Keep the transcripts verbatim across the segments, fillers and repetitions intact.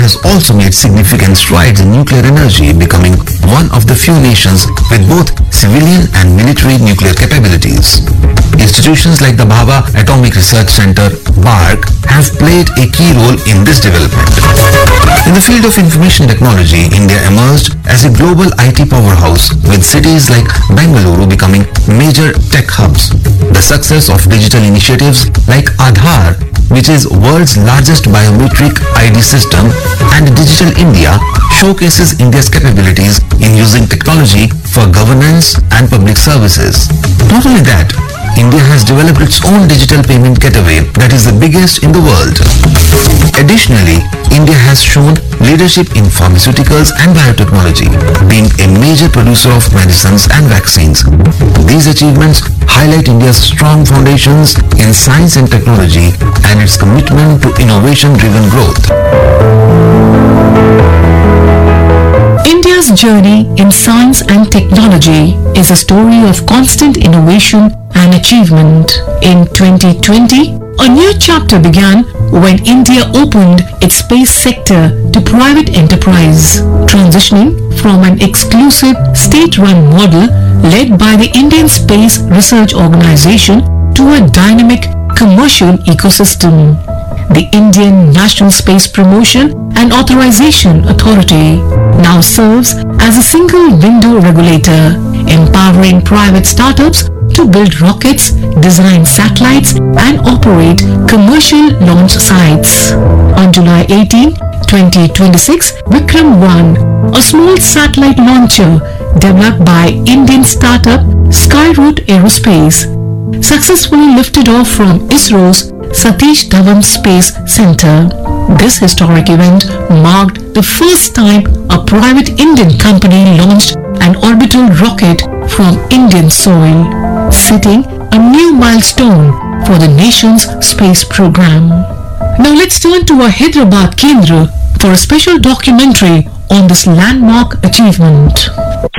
has also made significant strides in nuclear energy, becoming one of the few nations with both civilian and military nuclear capabilities. Institutions like the Bhabha Atomic Research Center, B A R C, have played a key role in this development. In the field of information technology, India emerged as a global I T powerhouse, with cities like Bengaluru becoming major tech hubs. The success of digital initiatives like Aadhaar, which is world's largest biometric I D system, and Digital India showcases India's capabilities in using technology for governance and public services. Not only that, India has developed its own digital payment gateway that is the biggest in the world. Additionally, India has shown leadership in pharmaceuticals and biotechnology, being a major producer of medicines and vaccines. These achievements highlight India's strong foundations in science and technology and its commitment to innovation-driven growth. India's journey in science and technology is a story of constant innovation and achievement. In twenty twenty, a new chapter began when India opened its space sector to private enterprise, transitioning from an exclusive state-run model led by the Indian Space Research Organization to a dynamic commercial ecosystem. The Indian National Space Promotion and Authorization Authority now serves as a single window regulator, empowering private startups to build rockets, design satellites, and operate commercial launch sites. On July eighteenth, twenty twenty-six, Vikram one, a small satellite launcher developed by Indian startup Skyroot Aerospace, successfully lifted off from ISRO's Satish Dhawan Space Center. This historic event marked the first time a private Indian company launched an orbital rocket from Indian soil, setting a new milestone for the nation's space program. Now let's turn to our Hyderabad Kendra for a special documentary on this landmark achievement.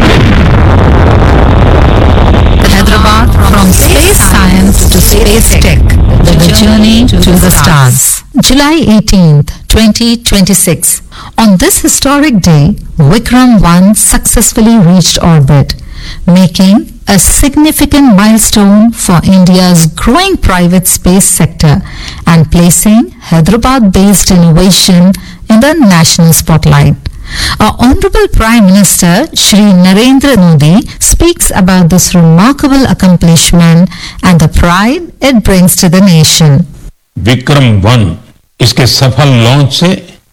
Hyderabad, from space science to space tech, the journey to the stars. July eighteenth, twenty twenty-six. On this historic day, Vikram one successfully reached orbit, making a significant milestone for India's growing private space sector and placing Hyderabad-based innovation in the national spotlight. Our Honorable Prime Minister Shri Narendra Modi speaks about this remarkable accomplishment and the pride it brings to the nation. Vikram one इसके सफल launch से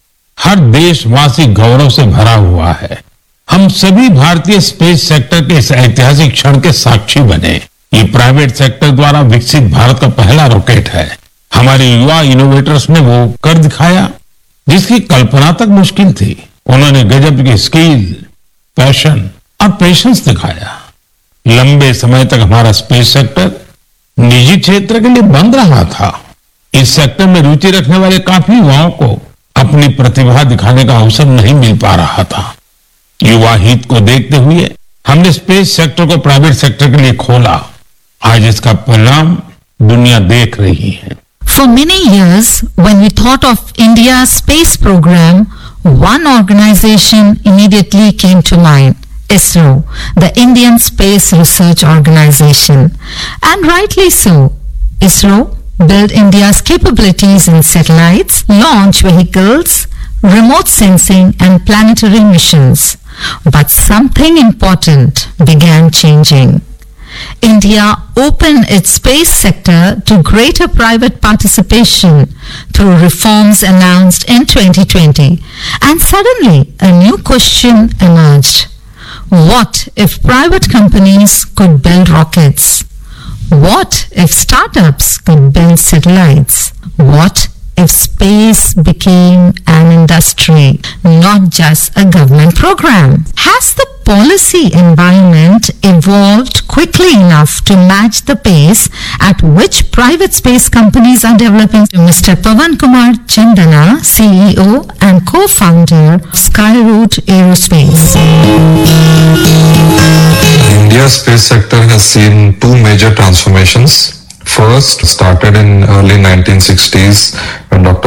हर देशवासी गौरव से भरा हुआ है। हम सभी भारतीय स्पेस सेक्टर के इस ऐतिहासिक क्षण के साक्षी बने। ये प्राइवेट सेक्टर द्वारा विकसित भारत का पहला रॉकेट है। हमारे युवा इनोवेटर्स ने वो कर दिखाया जिसकी कल्पना तक मुश्किल थी। उन्होंने गजब की स्किल, पैशन और पेशेंस दिखाया। लंबे समय तक हमारा स्पेस सेक्टर निजी क्षेत्र के लिए बंद रहा था। इस सेक्टर में रुचि रखने वाले काफी युवाओं को अपनी प्रतिभा दिखाने का अवसर नहीं मिल पा रहा था। युवा हित को देखते हुए हमने स्पेस सेक्टर को प्राइवेट सेक्टर के लिए खोला। आज इसका परिणाम दुनिया देख रही है। For many years, when we thought of India's space program, one organization immediately came to mind, ISRO, the Indian Space Research Organization. And rightly so, ISRO built India's capabilities in satellites, launch vehicles, remote sensing and planetary missions. But something important began changing. India opened its space sector to greater private participation through reforms announced in twenty twenty. And suddenly a new question emerged. What if private companies could build rockets? What if startups could build satellites? What if space became an industry, not just a government program? Has the policy environment evolved quickly enough to match the pace at which private space companies are developing? Mister Pawan Kumar Chandana, C E O and co-founder of Skyroot Aerospace. India's space sector has seen two major transformations. First, started in early nineteen sixties when Doctor